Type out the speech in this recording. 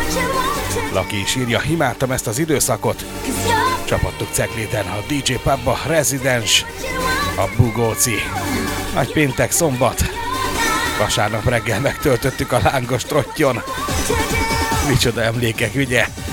Laki is írja, imádtam ezt az időszakot. Csapattuk Cegléden, a DJ Pubba, Residens, a Bugóci. Nagy péntek, szombat. Vasárnap reggel megtöltöttük a lángos trottyon. Micsoda emlékek, ugye?